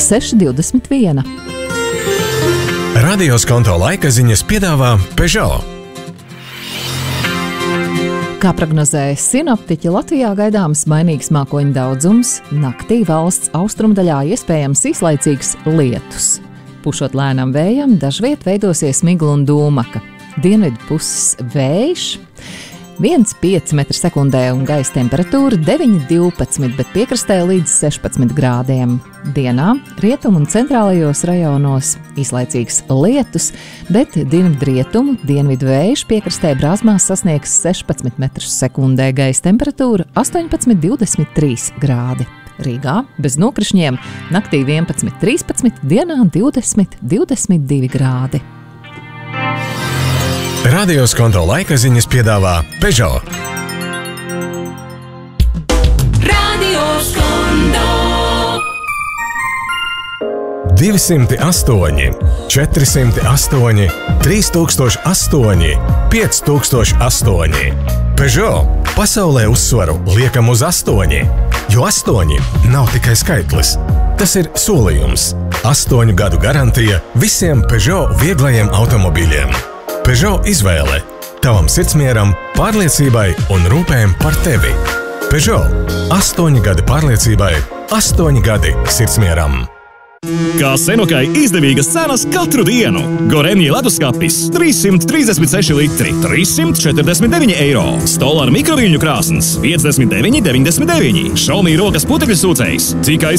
621. Radio Skonto laika ziņas piedāvā Peugeot. Kā prognozēja sinoptiķi, Latvijā gaidāms mainīgs mākoņu daudzums, naktī valsts austrumdaļā iespējams īslaicīgs lietus. Pušot lēnam vējam, dažviet veidosies migla un dūmaka. Dienvidu puses vējš 1,5 m/sekundē un gaisa temperatūra 9,12, bet piekrastē līdz 16 grādiem. Dienā rietumu un centrālajos rajonos īslaicīgs lietus, bet dienvidrietumu dienvidu vējš piekrastē Brāzmās sasniegs 16 m/sekundē, gaisa temperatūra 18,23 grādi. Rīgā bez nokrišņiem naktī 11,13, dienā 20,22 grādi. Radio Skonto laika ziņas piedāvā Peugeot. Radio Skonto 208, 408, 3008, 5008. Peugeot pasaulē uzsvaru liekam uz 8, jo 8 nav tikai skaitlis. Tas ir solījums. 8 gadu garantija visiem Peugeot vieglajiem automobīļiem. Peugeot izvēle tavam sirdsmieram, pārliecībai un rūpēm par tevi. Peugeot 8 gadi pārliecībai, 8 gadi sirdsmieram. Kā Senukai izdevīgas cenas katru dienu. Gorenija leduskapis 336 litri, 349 eiro. Stolar mikroviļņu krāsns 59,99. Xiaomi rokas putekļu sūcējs tikai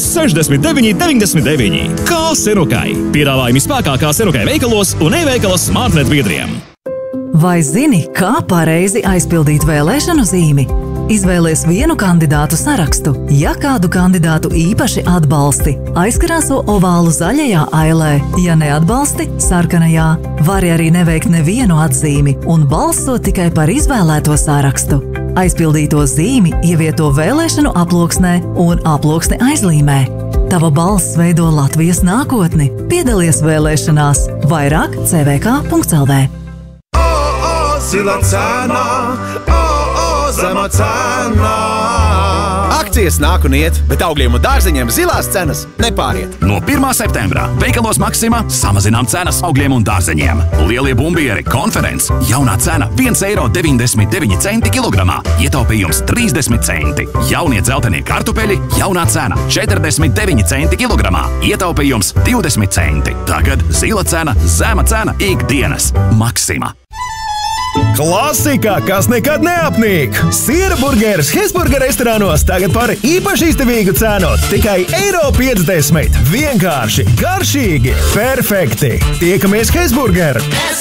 69,99. Kā Senukai. Piedāvājumi spēkā kā Senukai veikalos un e-veikala Smartnet biedriem. Vai zini, kā pareizi aizpildīt vēlēšanu zīmi? Izvēlies vienu kandidātu sarakstu. Ja kādu kandidātu īpaši atbalsti, aizkrāso ovālu zaļajā ailē. Ja neatbalsti, sarkanajā. Vari arī neveikt nevienu atzīmi un balso tikai par izvēlēto sarakstu. Aizpildīto zīmi ievieto vēlēšanu aploksnē un aploksni aizlīmē. Tava balss veido Latvijas nākotni. Piedalies vēlēšanās. Vairāk cvk.lv. Zila cena, zema cena. Akcijas nāk un iet, bet augļiem un dārziņiem zilās cenas nepāriet. No 1. septembrā veikalos Maxima samazinām cenas augļiem un dārzeņiem. Lielie bumbieri konferences jaunā cena 1,99 eiro kilogramā, ietaupījums 30 centi. Jaunie dzeltenie kartupeļi jaunā cena 49 centi kilogramā, ietaupījums 20 centi. Tagad zila cena, zema cena ikdienas. Maxima. Klasika, kas nekad neapnīk! Siera burgeris Hesburger restorānos tagad par īpaši izdevīgu cenu. Tikai €50. Vienkārši, garšīgi, perfekti! Tiekamies Hesburger!